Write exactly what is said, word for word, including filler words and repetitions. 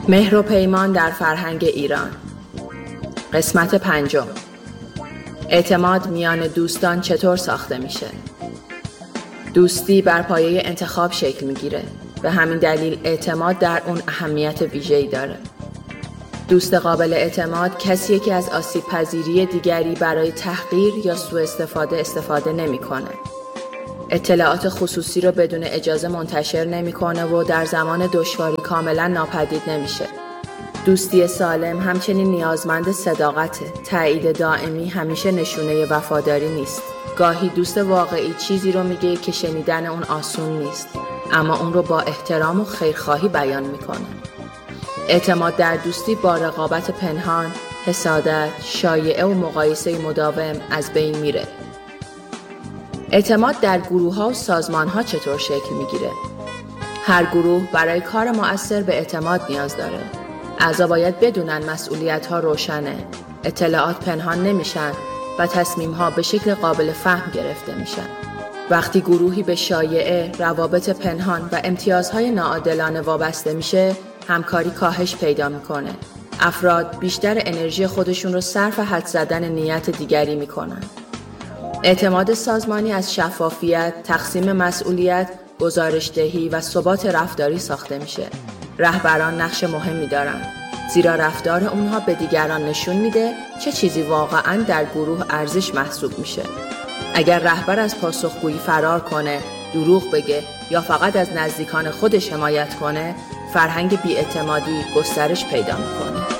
مهر و پیمان در فرهنگ ایران. قسمت پنجم. اعتماد میان دوستان چطور ساخته میشه؟ دوستی بر پایه انتخاب شکل میگیره. به همین دلیل اعتماد در اون اهمیت ویژه‌ای داره. دوست قابل اعتماد کسیه که از آسیب پذیری دیگری برای تحقیر یا سوء استفاده استفاده نمیکنه. اطلاعات خصوصی رو بدون اجازه منتشر نمیکنه و در زمان دشواری کاملا ناپدید نمیشه. دوستی سالم همچنین نیازمند صداقته. تایید دائمی همیشه نشونه وفاداری نیست. گاهی دوست واقعی چیزی رو میگه که شنیدن اون آسون نیست، اما اون رو با احترام و خیرخواهی بیان میکنه. اعتماد در دوستی با رقابت پنهان، حسادت، شایعه و مقایسه مداوم از بین میره. اعتماد در گروه‌ها و سازمان‌ها چطور شکل میگیره؟ هر گروه برای کار مؤثر به اعتماد نیاز داره. اعضا باید بدونن مسئولیت‌ها روشنه، اطلاعات پنهان نمیشن و تصمیم‌ها به شکل قابل فهم گرفته میشن. وقتی گروهی به شایعه، روابط پنهان و امتیازهای ناعادلانه وابسته میشه، همکاری کاهش پیدا میکنه. افراد بیشتر انرژی خودشون رو صرف حدس زدن نیت دیگری میکنن. اعتماد سازمانی از شفافیت، تقسیم مسئولیت، گزارش‌دهی و ثبات رفتاری ساخته میشه. رهبران نقش مهمی دارن، زیرا رفتار اونها به دیگران نشون میده چه چیزی واقعاً در گروه ارزش محسوب میشه. اگر رهبر از پاسخگویی فرار کنه، دروغ بگه یا فقط از نزدیکان خودش حمایت کنه، فرهنگ بی‌اعتمادی گسترش پیدا میکنه.